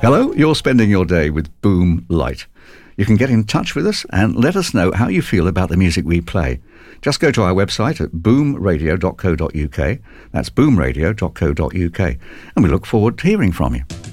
Hello, you're spending your day with Boom Light. You can get in touch with us and let us know how you feel about the music we play. Just go to our website at boomradio.co.uk. That's boomradio.co.uk. And we look forward to hearing from you.